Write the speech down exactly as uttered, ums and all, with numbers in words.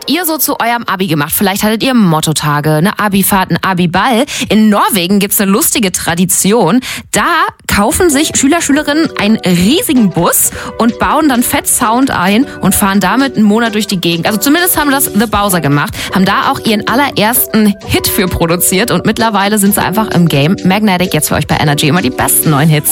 habt ihr so zu eurem Abi gemacht? Vielleicht hattet ihr Mottotage, eine Abifahrt, einen Abiball. In Norwegen gibt's eine lustige Tradition. Da kaufen sich Schüler, Schülerinnen einen riesigen Bus und bauen dann fett Sound ein und fahren damit einen Monat durch die Gegend. Also zumindest haben das The Bowser gemacht, haben da auch ihren allerersten Hit für produziert und mittlerweile sind sie einfach im Game. Magnetic, jetzt für euch bei Energy immer die besten neuen Hits.